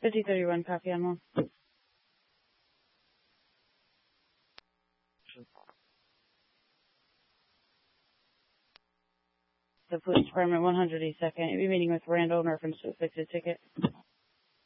5031, copy on one. The police department, 182nd. You'll be meeting with Randall in reference to a fixed ticket.